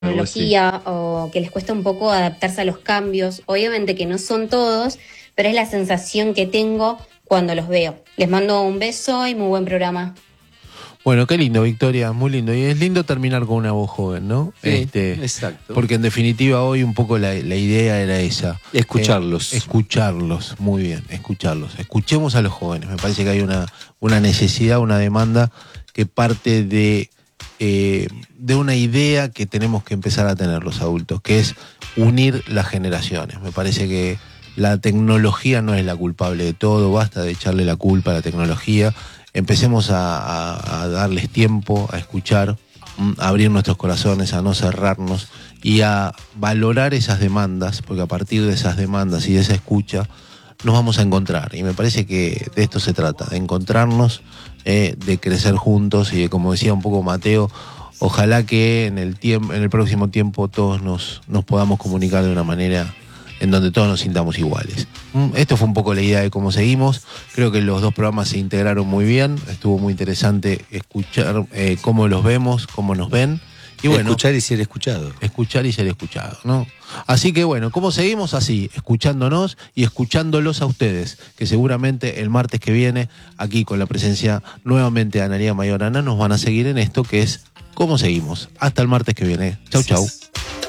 algo así. Tecnología o que les cuesta un poco adaptarse a los cambios. Obviamente que no son todos, pero es la sensación que tengo cuando los veo. Les mando un beso y muy buen programa. Bueno, qué lindo, Victoria, muy lindo. Y es lindo terminar con una voz joven, ¿no? Sí, exacto. Porque en definitiva hoy un poco la idea era esa. Escucharlos. Escucharlos, muy bien, escucharlos. Escuchemos a los jóvenes. Me parece que hay una necesidad, una demanda que parte de una idea que tenemos que empezar a tener los adultos, que es unir las generaciones. Me parece que la tecnología no es la culpable de todo, basta de echarle la culpa a la tecnología. Empecemos a darles tiempo, a escuchar, a abrir nuestros corazones, a no cerrarnos y a valorar esas demandas, porque a partir de esas demandas y de esa escucha nos vamos a encontrar. Y me parece que de esto se trata, de encontrarnos, de crecer juntos y de, como decía un poco Mateo, ojalá que en el próximo tiempo todos nos podamos comunicar de una manera en donde todos nos sintamos iguales. Esto fue un poco la idea de cómo seguimos. Creo que los dos programas se integraron muy bien. Estuvo muy interesante escuchar cómo los vemos, cómo nos ven. Y bueno, escuchar y ser escuchado. Escuchar y ser escuchado, ¿no? Así que bueno, ¿cómo seguimos? Así, escuchándonos y escuchándolos a ustedes, que seguramente el martes que viene, aquí con la presencia nuevamente de Analía Mayorana, nos van a seguir en esto que es ¿Cómo seguimos? Hasta el martes que viene. Chau, chau.